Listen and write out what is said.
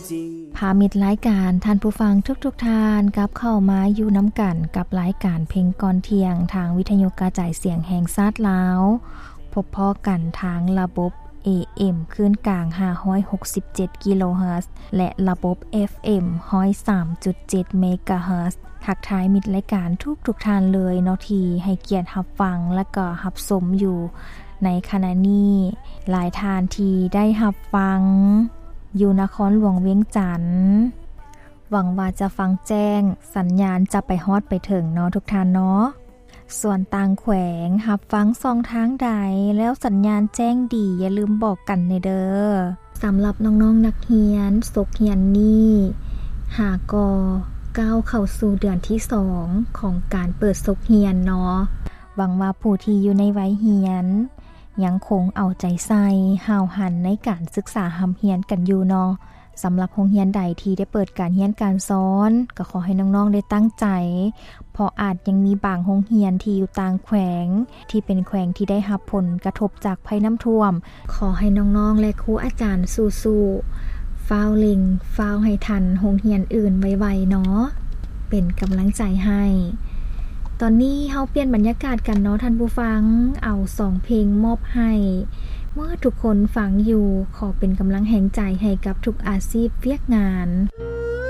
พามิตรรายการท่านผู้ฟังทุกท่านกับเข้ามาอยู่น้ำกันกับรายการเพลงก่อนเที่ยงทางวิทยุกระจายเสียงแห่งชาติลาวพบพ้อกันทางระบบ AM คลื่นกลาง567กิโลเฮิรตซ์และระบบ FM 103.7เมกะเฮิรตซ์ทักทายมิตรรายการทุกท่านเลยเนาะที่ให้เกียรติรับฟังและก็รับชมอยู่ในขณะนี้หลายท่านที่ได้รับฟังอยู่นครหลวงเวียงจันทน์หวังว่าจะฟังแจ้งสัญญาณจะไปฮอดไปถึงเนาะทุกท่านเนาะส่วนต่างแขวงรับฟังช่องทางใดแล้วสัญญาณแจ้งดีอย่าลืมบอกกันในเด้อสำหรับน้องๆนักเรียนศกเรียนนี้หากก้าวเข้าสู่เดือนที่2ของการเปิดศกเรียนเนาะหวังว่าผู้ที่อยู่ในวัยเรียนยังคงเอาใจใส่ห้าวหันในการศึกษาหำเรียนกันอยู่เนาะสำหรับโรงเรียนใดที่ได้เปิดการเรียนการสอนก็ขอให้น้องๆได้ตั้งใจเพราะอาจยังมีบางโรงเรียนที่อยู่ต่างแขวงที่เป็นแขวงที่ได้รับผลกระทบจากภัยน้ำท่วมขอให้น้องๆและครูอาจารย์สู้ๆฟ้าวเล็งฟ้าวให้ทันโรงเรียนอื่นไวๆเนาะเป็นกำลังใจให้ตอนนี้เฮาเปลี่ยนบรรยากาศกันเนาะท่านผู้ฟังเอา2เพลงมอบให้เมื่อทุกคนฟังอยู่ขอเป็นกำลังแห่งใจให้กับทุกอาชีพเวียกงาน